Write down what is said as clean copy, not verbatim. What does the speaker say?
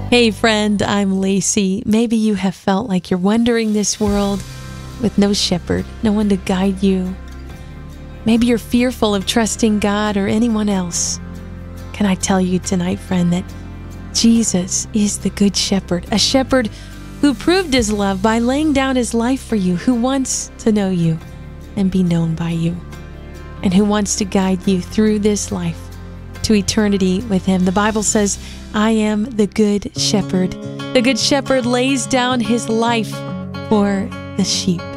Hey friend, I'm Lacey. Maybe you have felt like you're wandering this world with no shepherd, no one to guide you. Maybe you're fearful of trusting God or anyone else. Can I tell you tonight, friend, that Jesus is the good shepherd, a shepherd who proved his love by laying down his life for you, who wants to know you and be known by you, and who wants to guide you through this life to eternity with him. The Bible says, I am the good shepherd. The good shepherd lays down his life for the sheep.